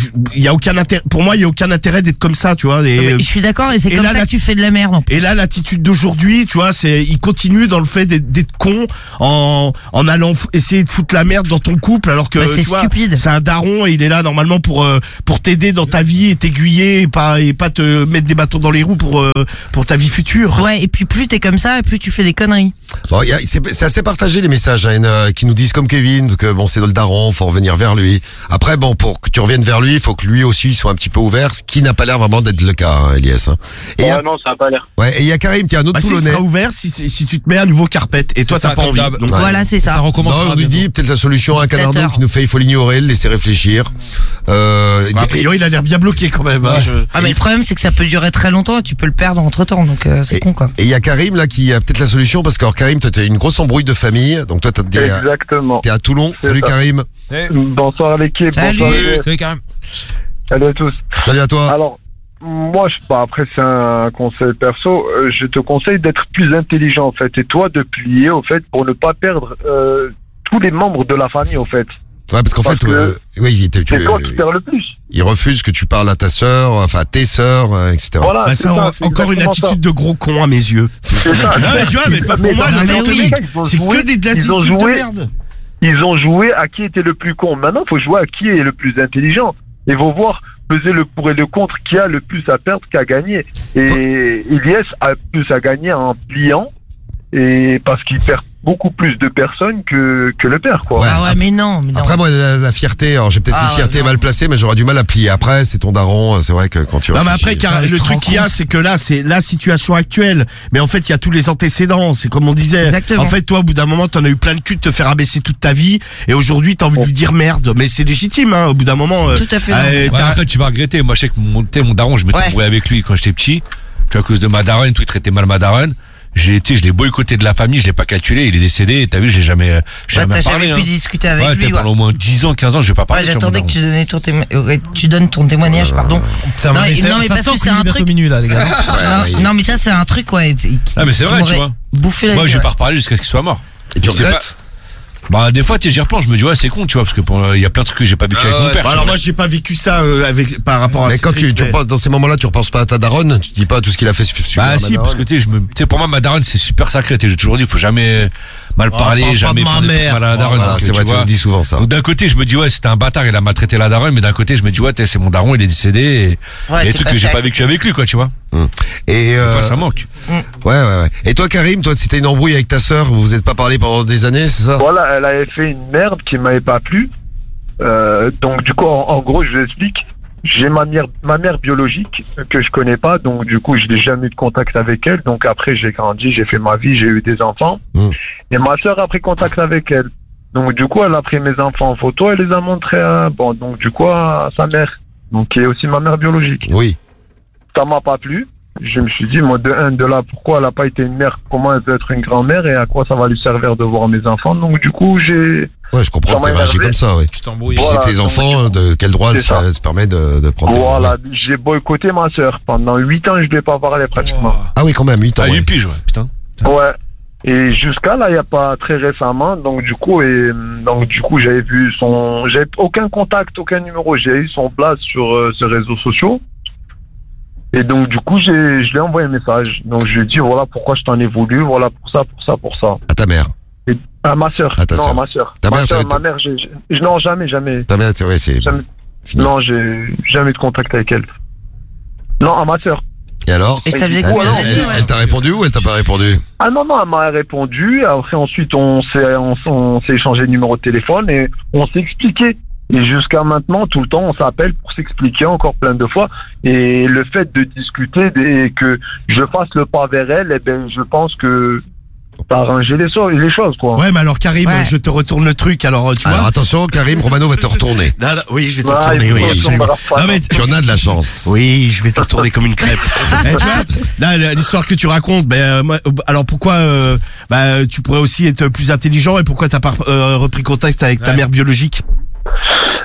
il y a aucun intérêt. Pour moi, il y a aucun intérêt d'être comme ça, tu vois. Et,
Mais je suis d'accord, et c'est
et
comme
là,
ça
la-
que tu fais de la merde. en plus.
Et là, l'attitude d'aujourd'hui, tu vois, c'est, il continue dans le fait d'être, d'être con en, en allant f- essayer de foutre la merde dans ton couple, alors que
Bah, c'est
tu vois,
stupide.
c'est un daron et il est là normalement pour euh, pour t'aider dans ta vie et t'aiguiller et pas et pas te mettre des bâtons dans les roues pour euh, pour ta vie future.
Ouais, et puis plus t'es comme ça, et plus tu fais des conneries.
Bon, il y a- c'est c'est assez partagé les messages hein, euh, qui nous disent comme Kevin que bon c'est le daron, faut revenir vers lui. Après bon pour que tu reviennes vers lui, il faut que lui aussi soit un petit peu ouvert, ce qui n'a pas l'air vraiment d'être le cas, hein, Elias. Hein. Et il y a-
Ouais, non, ça a pas l'air.
ouais, et il y a Karim, tiens un autre
Bah, si il
Toulonnais.
sera ouvert si si tu te mets un nouveau carpet et toi
C'est
t'as
ça,
pas
comme
envie.
d'hab.
Donc,
Ouais.
Voilà, c'est
Ça
ça.
recommence.
Non, on nous dit peut-être la solution à un canard
Dictateur.
qui nous fait il faut l'ignorer, le laisser réfléchir. Euh,
a priori, il a l'air bien bloqué quand même. hein, je-
Ah, mais le problème, c'est que ça peut durer très longtemps et tu peux le perdre entre temps, donc euh, c'est
Et-
con, quoi.
Et il y a Karim là qui a peut-être la solution parce que alors, Karim, toi t'as une grosse embrouille de famille, donc toi t'as t'es à,
Exactement.
t'es à Toulon.
C'est
Salut
ça.
Karim.
Bonsoir l'équipe,
Salut.
bonsoir les...
Salut Karim.
Salut à tous.
Salut à toi.
Alors, moi, je, bah, après, c'est un conseil perso. euh, je te conseille d'être plus intelligent, en fait, et toi de plier, au fait, pour ne pas perdre euh, tous les membres de la famille, au fait.
Ouais, parce qu'en
Parce
fait,
que
euh, oui, il, était- tu-
C'est toi qui perds le plus.
il refuse que tu parles à ta sœur, enfin à tes sœurs, euh, et cetera.
Voilà,
Bah,
c'est
ça,
ça, c'est
encore une
exactement
attitude de gros con à mes yeux.
ça. C'est ça.
Ah, mais tu vois, mais pas pour
Mais
moi,
dans
le
mais
mec,
oui.
le mec,
Ils ont
c'est
joué-
que des
ils ont
attitudes de
joué-
merde.
Ils ont joué à qui était le plus con. Maintenant, il faut jouer à qui est le plus intelligent. Et vont voir peser le pour et le contre, qui a le plus à perdre qu'à gagner. Et Elias a plus à gagner en pliant, et parce qu'il perd beaucoup plus de personnes que, que le père, quoi.
Ouais.
Ah ouais, mais non, mais non.
Après moi la, la fierté, alors j'ai peut-être
Ah,
une fierté
ouais, non.
mal placée, mais j'aurais du mal à plier. Après c'est ton daron, c'est vrai que quand tu
Non mais
réfléchis-
après car-
Ouais,
le
tu te
truc
rends
qu'il y a
compte.
c'est que là c'est la situation actuelle mais en fait il y a tous les antécédents, c'est comme on disait.
Exactement.
En fait toi au bout d'un moment t'en as eu plein de cul de te faire abaisser toute ta vie et aujourd'hui t'as envie de lui dire merde, mais c'est légitime hein, au bout d'un moment. euh,
Tout à fait.
euh,
non.
Ouais,
t'as-
après, tu vas regretter. Moi, je sais que mon, tu sais, mon daron, je m'étais
Ouais.
embrouillé avec lui quand j'étais petit. Tu vois, à cause de ma daronne, tout, il traitait mal ma daronne. J'ai, tu sais, je l'ai boycotté de la famille, je l'ai pas calculé, il est décédé, et t'as vu, j'ai jamais, euh,
Ouais,
jamais
t'as
parlé,
jamais pu
hein.
discuter avec
Ouais,
lui,
t'es
ouais.
pendant au moins dix ans, quinze ans, je vais pas
Ouais,
parler. sur mon
j'attendais que
daron.
tu, donnais ton témo- ouais, tu donnes ton témoignage, pardon.
Putain,
Non,
mais
et-
ça,
non, mais
ça
parce
sent
que
qu'il
c'est
est
un
bientôt
truc-
minuit là, les gars.
Non,
ouais.
non, mais ça, c'est un truc, ouais. qui-
Ah, mais c'est
qui
vrai, tu
m'aurait
vois.
Bouffé la
Moi, je
vie,
vais
ouais.
pas reparler jusqu'à ce qu'il soit mort.
Et tu
C'est
regrettes
Bah, des fois, tu sais, j'y repense, je me dis, ouais, c'est con, tu vois, parce que pour- il y a plein de trucs que j'ai pas vécu
Ah
avec mon
ouais,
père.
Bah,
tu
alors
vois.
moi j'ai pas vécu ça euh, avec par rapport à
Mais quand
Cédric,
tu, tu
mais-
repenses dans ces moments-là, tu repenses pas à ta daronne, tu te dis pas à tout ce qu'il a fait sur
Bah si, parce que tu sais, je me, tu sais, pour moi, ma daronne, c'est super sacré. Tu sais, j'ai toujours dit, faut jamais mal parler,
parle pas
jamais
de ma
faire des trucs
mère.
mal à la daronne.
Voilà,
donc,
c'est
tu
vrai, tu
vois.
me dis souvent ça.
Donc d'un côté, je me dis, ouais, c'était un bâtard, il a maltraité la daronne, mais d'un côté, je me dis, ouais, t'es- c'est mon daron, il est décédé, et
Ouais,
il y a des
t'es
trucs que
passé
j'ai
à
pas
côté.
vécu avec lui, quoi, tu vois.
Et euh,
Toi, ça manque.
ouais, ouais, ouais. Et toi, Karim, toi, c'était une embrouille avec ta sœur, vous vous êtes pas parlé pendant des années, c'est ça?
Voilà, elle avait fait une merde qui m'avait pas plu. Euh, donc du coup, en, en gros, je vous explique. J'ai ma mère, ma mère biologique que je connais pas, donc du coup, je n'ai jamais eu de contact avec elle. Donc après, j'ai grandi, j'ai fait ma vie, j'ai eu des enfants.
Mm.
Et ma sœur a pris contact avec elle. Donc du coup, elle a pris mes enfants en photo, elle les a montrés à, bon, donc du coup, à sa mère, donc qui est aussi ma mère biologique.
Oui.
Ça m'a pas plu. Je me suis dit, moi, de un, de là, pourquoi elle a pas été une mère, comment elle peut être une grand-mère et à quoi ça va lui servir de voir mes enfants. Donc du coup, j'ai,
Ouais, je comprends
Ça
que tu
m'a
réagis
énervé.
comme ça, oui.
Tu t'embrouilles.
Puis
Voilà,
c'est tes
donc,
enfants, de quel droit elle
c'est ça.
se, se permet de, de prendre tes-
voilà,
ouais.
j'ai boycotté ma sœur. Pendant huit ans, je ne l'ai pas parlé pratiquement.
Ah oui, quand même, huit ans.
Ah,
ouais.
huit piges, ouais, putain.
Ouais. Et jusqu'à là, il n'y a pas très récemment, donc du coup, et donc du coup, j'avais vu son, j'avais aucun contact, aucun numéro, j'ai eu son place sur euh, ses réseaux sociaux. Et donc du coup, j'ai, je lui ai envoyé un message. Donc je lui ai dit voilà pourquoi je t'en ai voulu, voilà pour ça, pour ça, pour ça.
À ta mère.
Et à ma sœur.
À ta
non,
sœur.
à ma sœur.
Ta
ma
mère,
sœur,
t'as-
ma mère, j'ai, j'ai- non jamais, jamais,
Ta mère, c'est ouais, c'est
jamais.
fini.
Non, j'ai jamais eu de contact avec elle. Non, à ma sœur.
Et alors?
Et ça faisait
Elle,
combien
alors,
elle-
d'années,
elle-
ouais.
elle t'a répondu ou elle t'a pas répondu?
Ah non, non, elle m'a répondu. Après, ensuite, on s'est, on, s- on s'est échangé le numéro de téléphone et on s'est expliqué. Et jusqu'à maintenant, tout le temps, on s'appelle pour s'expliquer encore plein de fois. Et le fait de discuter et que je fasse le pas vers elle, eh ben, je pense que ça a arrangé les, so- les choses, quoi.
Ouais, mais alors Karim,
Ouais.
je te retourne le truc. Alors tu
Alors
vois.
attention, Karim, Romano va te retourner.
Non, non, oui, je vais te
Ouais,
retourner.
il
Oui,
faut
absolument.
retourner à la
Non, mais
Tu en as de la chance.
oui, je vais te retourner comme une crêpe. Eh, tu vois, là, l'histoire que tu racontes, ben, euh, moi, euh, alors pourquoi, euh, bah, tu pourrais aussi être plus intelligent et pourquoi t'as pas euh, repris contact avec ta
Ouais.
mère biologique?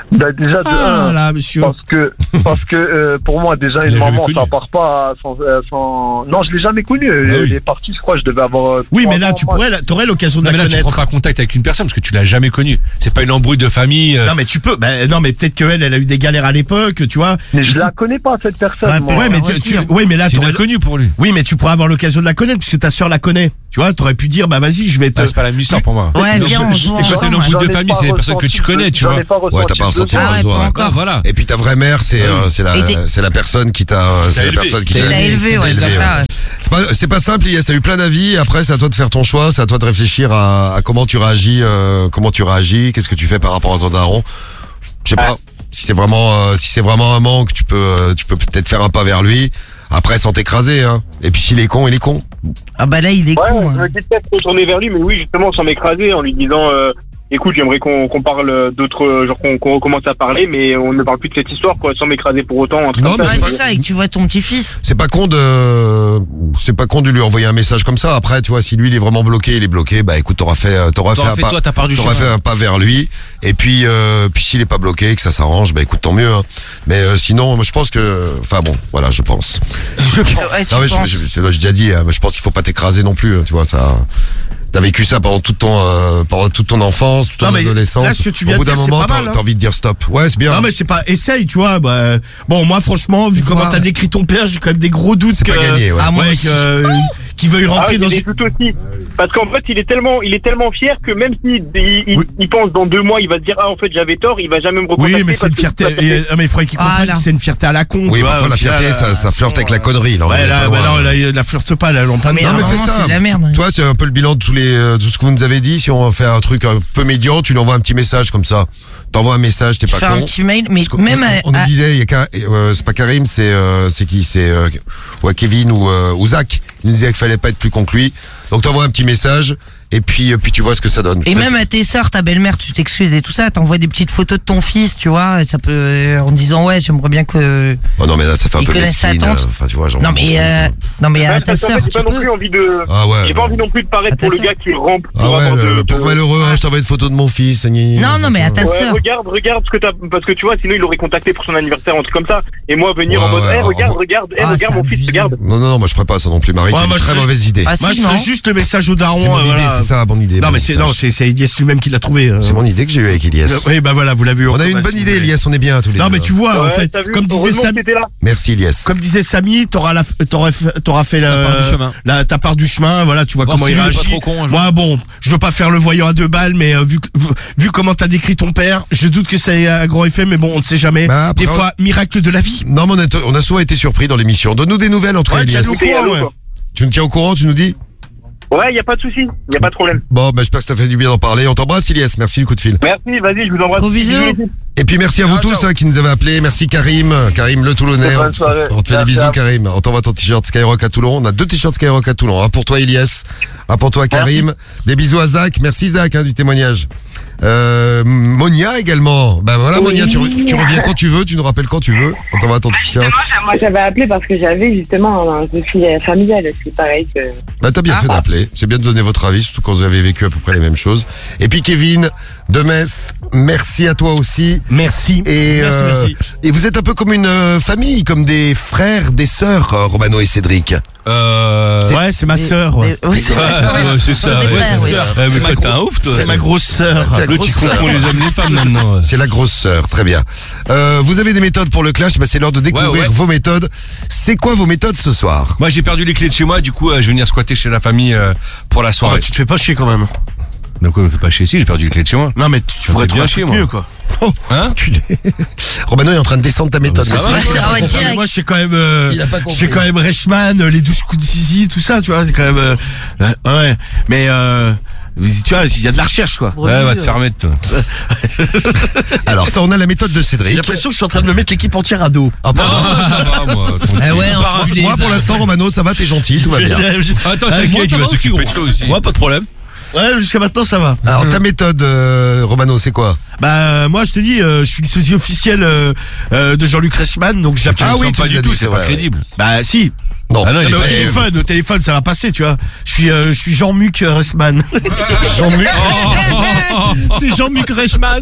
Bah déjà de
Ah
un,
là, monsieur.
parce que parce que euh, pour moi déjà
Tu
une
l'as jamais
maman
connu.
ça part pas sans, euh, sans... non je l'ai jamais connue.
Ah oui.
Elle est partie, je crois, je devais avoir. euh,
Oui,
trois
mais là,
ans,
tu
moi.
pourrais, t'aurais l'occasion de
Non, mais
la
là, tu
connaître.
prends pas contact avec une personne parce que tu l'as jamais connue. C'est pas une embrouille de famille. euh,
Non, mais tu peux. Bah, non, mais peut-être qu'elle, elle a eu des galères à l'époque, tu vois.
Mais je
Ici-
la connais pas cette personne.
Ouais,
moi.
ouais, mais
moi
tu,
aussi,
tu-
hein.
oui, mais là,
C'est
t'aurais.
inconnu pour lui.
Oui, mais tu pourrais avoir l'occasion de la connaître puisque ta sœur la connaît. Tu vois, t'aurais pu dire, bah vas-y, je vais te.
Ah, c'est pas la même histoire pour moi.
Ouais,
Donc,
viens, on
c'est
joue
pas une
ensemble.
embrouille
J'en
de
ai
famille,
pas
c'est des personnes que
ressenti
tu connais,
de-
tu
j'en
vois.
ai pas
Ouais, t'as pas
ressenti
ressenti
de-
Ah ouais,
besoin.
pas
ouais.
encore.
Ah, voilà.
Et puis ta vraie mère, c'est euh, c'est la
Et t'es-
c'est la personne qui t'a euh, c'est la
élevé.
personne qui
T'as
t'a
élevé, ouais, c'est
élevé,
ça.
ouais. C'est pas c'est pas simple, Ilias, t'as eu plein d'avis. Après, c'est à toi de faire ton choix, c'est à toi de réfléchir à, à comment tu réagis, euh, comment tu réagis, qu'est-ce que tu fais par rapport à ton daron. Je sais pas si c'est vraiment euh, si c'est vraiment un manque, tu peux euh, tu peux peut-être faire un pas vers lui. Après, sans t'écraser, hein. Et puis s'il est con, il est con.
Ah bah là, il est
Ouais,
con.
je
hein.
me dis peut-être retourner vers lui, mais oui, justement, sans m'écraser, en lui disant euh, écoute, j'aimerais qu'on qu'on parle d'autres, euh, genre qu'on qu'on recommence à parler, mais on ne parle plus de cette histoire, quoi, sans m'écraser pour autant. un truc
Non,
comme
mais
Ouais,
ça.
c'est ça, et que tu vois ton petit-fils.
C'est pas con de c'est pas con de lui envoyer un message comme ça. Après, tu vois, si lui il est vraiment bloqué, il est bloqué, bah écoute, t'auras fait euh, t'auras fait,
T'auras
un
fait
pas
toi ta part du
t'auras
chemin.
fait un pas vers lui. Et puis euh, puis s'il est pas bloqué, que ça s'arrange, bah écoute, tant mieux. Hein. Mais euh, sinon, moi, je pense que enfin bon, voilà, je pense.
Ouais, tu
Non, mais je-
penses.
je- je- j'ai déjà dit, hein, mais je pense qu'il faut pas t'écraser non plus. hein, Tu vois ça. T'as vécu ça pendant toute ton euh, pendant toute ton enfance, toute ton
Non, mais
adolescence.
là, ce que tu
Au
viens
bout
de
d'un
dire, c'est
moment,
pas
t'as
mal, hein.
t'as envie de dire stop. Ouais, c'est bien.
Non, mais c'est pas. Essaye, tu vois. Bah, bon, moi, franchement, vu comment t'as décrit ton père, j'ai quand même des gros doutes
C'est
que.
pas gagné, ouais.
Ah, moi,
Ouais,
que, euh, qu'il veuille
Ah,
rentrer
il
dans
est
une.
tout aussi. Parce qu'en fait, il est tellement, il est tellement fier que même s'il il, il,
Oui.
il pense dans deux mois, il va se dire ah en fait j'avais tort, il va jamais me recontacter.
Oui, mais c'est une
parce que-
fierté.
parce que-
et- ah, mais il faudrait qu'il comprenne
Voilà.
que c'est une fierté à la con.
Oui,
tu vois,
parfois
au
la
final,
fierté, ça, ça flirte avec la connerie. Là, on
Ouais,
est
là,
pas
bah,
loin.
non, là, il la flirte pas, là, elle est en plein
Mais
dedans.
Non, mais
à un
fais
moment,
ça.
c'est de la merde.
Toi, c'est un peu le bilan de tous les, euh, tout ce que vous nous avez dit. Si on fait un truc un peu médian, tu lui envoies un petit message comme ça. T'envoies un message, t'es
Tu
pas
fais un
con.
petit mail, mais
Parce qu'on-
même
on,
à-
on nous
à-
disait, il y a qu'un- euh, c'est pas Karim, c'est euh, c'est qui, c'est euh, ouais, Kevin ou, euh, ou Zach. Il nous disait qu'il fallait pas être plus con que lui. Donc t'envoies un petit message et puis euh, puis tu vois ce que ça donne.
Et
Peut-être-
même à tes sœurs, ta belle-mère, tu t'excuses et tout ça, t'envoies des petites photos de ton fils, tu vois, et ça peut, euh, en disant ouais, j'aimerais bien que.
Oh non mais là ça fait un
Il
peu
connaît sa
mesquine.
tante.
euh, Enfin tu vois genre.
Non mais, euh, non mais
Ouais,
à ta
parce qu'en
sœur,
fait, j'ai
tu
pas non
peux.
plus envie de.
Ah ouais.
J'ai pas envie non plus de
À
paraître
ta
pour le
sœur.
gars qui rampe.
Ah
pour
ouais,
avoir
le,
de-
le
de-
pauvre malheureux. hein, je t'envoie une photo de mon fils.
Non, non, mais à ta
Ouais,
sœur.
regarde, regarde ce que t'as, parce que tu vois, sinon il aurait contacté pour son anniversaire, un truc comme ça. Et moi venir
Ouais,
en mode,
ouais,
eh,
alors,
regarde,
faut-
regarde, eh,
Ah,
regarde
c'est
mon fils,
abusé.
regarde.
Non non non, moi je ferais pas ça non plus, Marie.
Ouais,
c'est
moi,
une
je
très
ferais-
mauvaise idée.
Ah,
Moi,
si,
je
non.
fais juste le message au daron.
C'est mon
euh,
idée,
voilà.
c'est ça, bonne idée.
Non,
bon
mais c'est,
message.
non, c'est, c'est Ilias lui-même qui l'a trouvé. euh.
C'est mon idée que j'ai eu avec Ilias.
Euh, Oui, bah voilà, vous l'avez eu. en
On a eu une
commun,
bonne
si
idée,
vous voulez.
Ilias. On est bien tous les deux.
Non, mais tu vois, en
Ouais,
fait,
t'as vu,
comme disait
heureusement
Sam,
que t'étais là.
Merci Ilias.
comme disait Samy, t'auras la, t'auras, fait- t'auras fait la,
part du chemin.
la- ta part du chemin, voilà, tu vois
Voir
comment
si
il
lui, il est pas
réagit.
trop con, un jour.
Moi, bon, je veux pas faire le voyant à deux balles, mais euh, vu, que- vu, vu comment t'as décrit ton père, je doute que ça ait un grand effet, mais bon, on ne sait jamais.
Bah, après,
Des fois, miracle de la vie.
Non, mais on a, on a souvent été surpris dans l'émission. Donne-nous des nouvelles entre
Ouais,
Elias.
tiens-nous au
Écoutez,
courant,
allô,
ouais.
quoi.
Tu nous tiens au courant, tu nous dis
Ouais, y a pas de souci, y a pas de problème.
Bon, bah, j'espère que ça fait du bien d'en parler. On t'embrasse, Ilias. Merci du coup de fil.
Merci, vas-y, je vous embrasse.
Gros bisous.
Et puis merci à vous tous hein, qui nous avez appelés. Merci Karim, Karim le Toulonnais.
Bonne
On,
soirée.
on te fait des
Merci
bisous,
à vous.
Karim. On t'envoie ton t-shirt Skyrock à Toulon. On a deux t-shirts Skyrock à Toulon. Un pour toi, Ilias. Un pour toi, Karim. Des bisous à Zach. Merci Zach hein, du témoignage. Euh, Monia également. Ben voilà, Monia, tu, re- tu reviens quand tu veux. Tu nous rappelles quand tu veux. On t'envoie ton t-shirt.
Moi, j'avais appelé parce que j'avais justement un conflit familial aussi, pareil que.
Bah t'as bien
Ah.
fait d'appeler. C'est bien de donner votre avis, surtout quand vous avez vécu à peu près les mêmes choses. Et puis Kevin de Metz, merci à toi aussi.
Merci.
Et,
Merci,
euh,
merci.
et vous êtes un peu comme une euh, famille, comme des frères, des sœurs, euh, Romano et Cédric.
Euh.
Ouais, c'est ma sœur. Ouais.
Des- Oui, c'est
Ouais,
vrai.
c'est ça.
Des
ouais,
frères,
c'est
oui.
ça. Ouais,
C'est
mais
ma
quoi,
gros-
t'es un ouf, toi.
C'est ma grosse sœur.
La
L'autre, il
grosse sœur.
confond les hommes et les femmes maintenant.
C'est la grosse sœur, très bien. Euh, vous avez des méthodes pour le clash, bah, c'est l'heure de découvrir
Ouais, ouais.
vos méthodes. C'est quoi vos méthodes ce soir?
Moi, j'ai perdu les clés de chez moi, du coup, euh, je vais venir squatter chez la famille euh, pour la
Oh,
soirée.
bah, tu te fais pas chier quand même.
Mais quoi, me fais pas chier ici, j'ai perdu les clés de chez moi.
Non, mais tu, tu
Ça
pourrais
fait
trouver
bien
un
chier,
truc
moi.
mieux, quoi.
Oh,
Hein
enculé. Romano est en train de descendre ta méthode.
Ah,
mais
ça
c'est
va,
vrai qu'il a
Ah
pas
ouais,
compris.
direct.
Moi, je sais quand même, euh,
Il a pas
je
compris.
sais quand même Reichmann, euh, les douze coups de zizi, tout ça, tu vois, c'est quand même, euh, euh, ouais. Mais, euh, tu vois, il y a de la recherche, quoi.
Ouais, va te fermer, toi.
Alors ça, on a la méthode de
J'ai
Cédric.
l'impression que je suis en train de me mettre l'équipe entière à dos.
Ah, pardon.
Ah, ça va, moi. tranquille.
Ah ouais,
Moi, moi, pour l'instant, Romano, ça va, t'es gentil, tout va bien.
Attends,
Euh, moi,
t'inquiète,
ça
il
va
va s'occuper
aussi,
de toi aussi.
Ouais, pas de problème.
Ouais, jusqu'à maintenant, ça va.
Alors ta méthode, euh, Romano, c'est quoi?
Bah, euh, moi, je te dis, euh, je suis le sosie officiel euh, euh, de Jean-Luc Reichmann, donc j'appuie.
Ah oui,
Tu
tu
pas
nous
du
as
tout,
dit,
c'est
c'est
pas
vrai,
crédible.
Bah, si.
Non.
Ah non, il
Non, mais
est
au
pas-
téléphone, au téléphone, ça va passer, tu vois. Je suis, euh, je suis Jean-Luc Reichmann.
Jean-Luc.
C'est Jean-Luc Reichmann.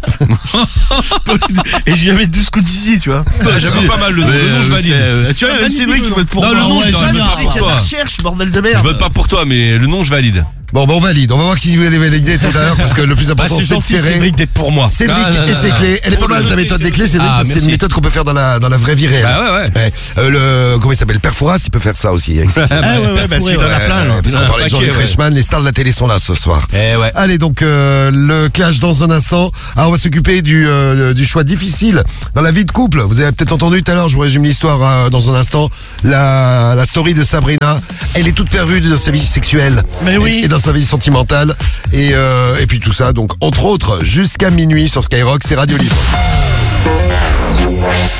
Et je lui avais douze coups d'ici, tu vois.
J'aime pas mal le nom.
Mais,
Le nom, je
euh,
valide.
c'est, euh, Tu vois, même Cédric, il vote pour
Non,
moi.
le nom,
Ouais,
je dois
Cédric,
le voter pour
il y a de la
toi.
recherche, bordel de
Je
merde.
vote pas pour toi, mais le nom, je valide.
Bon, bah on valide. On va voir qui va les valider tout à l'heure parce que le plus
Bah,
important
c'est
c'est de
gentil,
serrer.
Cédric, d'être pour moi.
Cédric
Ah, non,
et
non,
ses
non.
clés. Elle est pas mal ta méthode des clés, Cédric,
Ah,
parce que c'est une
merci.
méthode qu'on peut faire dans la, dans la vraie vie réelle.
Bah ouais, ouais.
Euh, le, comment il s'appelle? Le Père Fouras, il peut faire ça aussi. avec ses-
Ah ouais, ouais, bah, celui-là,
Ouais,
en a plein, là.
ouais, parce qu'on
Ah,
parlait de
paquet,
Jean-Luc
ouais.
Reichmann, les stars de la télé sont là ce soir.
Eh ouais.
Allez, donc euh, le clash dans un instant. Alors, on va s'occuper du, euh, du choix difficile dans la vie de couple. Vous avez peut-être entendu tout à l'heure, je vous résume l'histoire euh, dans un instant. La, la story de Sabrina, elle est toute perdue dans sa vie sexuelle
Mais oui.
et, et dans sa vie sentimentale. Et, euh, et puis tout ça, donc entre autres, jusqu'à minuit sur Skyrock, c'est Radio Libre.